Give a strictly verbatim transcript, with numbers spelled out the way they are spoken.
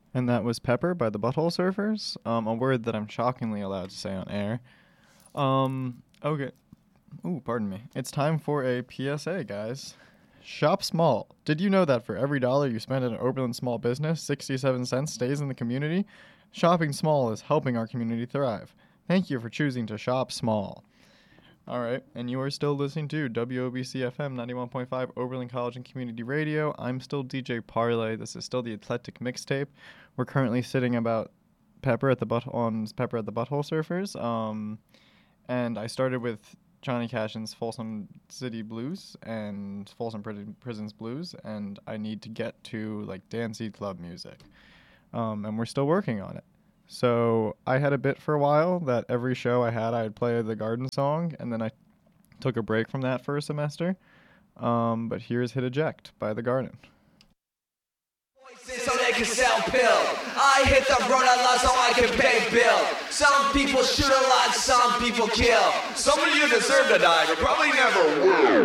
And that was Pepper by the Butthole Surfers, um, a word that I'm shockingly allowed to say on air. Um, okay. Ooh, pardon me. It's time for a P S A, guys. Shop small. Did you know that for every dollar you spend in an Oberlin small business, sixty-seven cents stays in the community? Shopping small is helping our community thrive. Thank you for choosing to shop small. All right, and you are still listening to W O B C F M ninety-one point five Oberlin College and Community Radio. I'm still D J Parlay. This is still the Eclectic Mixtape. We're currently sitting about Pepper at the butt on Pepper at the Butthole Surfers. Um, and I started with Johnny Cash's Folsom City Blues and Folsom Pri- Prisons Blues, and I need to get to like dancey club music. Um, and we're still working on it. So I had a bit for a while that every show I had, I'd play the Garden song, and then I took a break from that for a semester. Um, but here's Hit Eject by The Garden. So they can sell pill. I hit the road a lot so I can pay bill. Some people shoot a lot, some people kill. Some of you deserve to die, but probably never will.